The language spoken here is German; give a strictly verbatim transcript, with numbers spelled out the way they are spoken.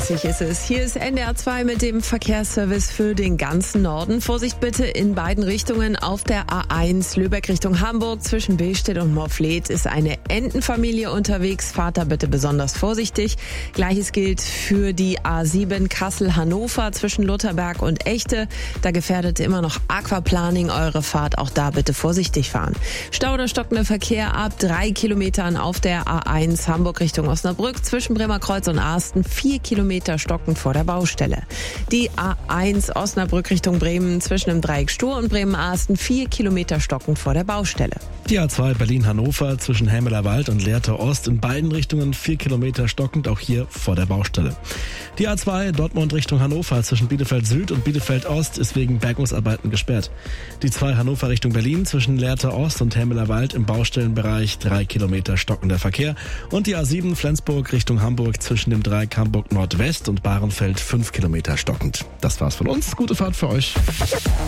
dreißig ist es. Hier ist N D R zwei mit dem Verkehrsservice für den ganzen Norden. Vorsicht bitte in beiden Richtungen. Auf der A eins Lübeck Richtung Hamburg zwischen Billstedt und Morfleet ist eine Entenfamilie unterwegs. Fahrt da bitte besonders vorsichtig. Gleiches gilt für die A sieben Kassel-Hannover zwischen Lutherberg und Echte. Da gefährdet immer noch Aquaplaning eure Fahrt. Auch da bitte vorsichtig fahren. Stau oder stockender Verkehr ab drei Kilometern auf der A eins Hamburg Richtung Osnabrück zwischen Bremerkreuz und Arsten. Vier Kilometer stockend vor der Baustelle. Die A eins Osnabrück Richtung Bremen zwischen dem Dreieck Stur und Bremen-Arsten. Vier Kilometer stockend vor der Baustelle. Die A zwei Berlin-Hannover zwischen Hämeler Wald und Lehrte Ost in beiden Richtungen vier Kilometer stockend, auch hier vor der Baustelle. Die A zwei Dortmund Richtung Hannover zwischen Bielefeld Süd und Bielefeld Ost ist wegen Bergungsarbeiten gesperrt. Die zwei Hannover Richtung Berlin zwischen Lehrte Ost und Hämeler Wald im Baustellenbereich drei Kilometer stockender Verkehr. Und die A sieben Flensburg Richtung Hamburg zwischen dem Dreieck Hamburg Nordwest und Bahrenfeld fünf Kilometer stockend. Das war's von uns. Gute Fahrt für euch.